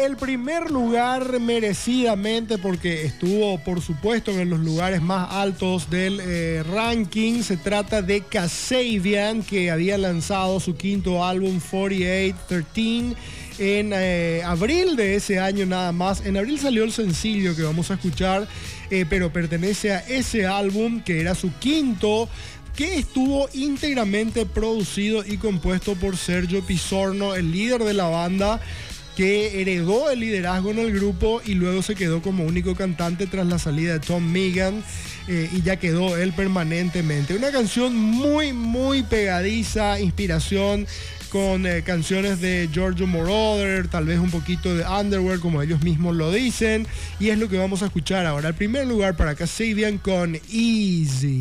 el primer lugar merecidamente, porque estuvo por supuesto en los lugares más altos del ranking. Se trata de Kasabian, que había lanzado su quinto álbum 4813 en abril de ese año nada más. En abril salió el sencillo que vamos a escuchar, pero pertenece a ese álbum que era su quinto, que estuvo íntegramente producido y compuesto por Sergio Pisorno, el líder de la banda, que heredó el liderazgo en el grupo y luego se quedó como único cantante tras la salida de Tom Megan, y ya quedó él permanentemente. Una canción muy, muy pegadiza, inspiración con canciones de Giorgio Moroder, tal vez un poquito de Underwear, como ellos mismos lo dicen, y es lo que vamos a escuchar ahora. El primer lugar para Kasabian con Easy.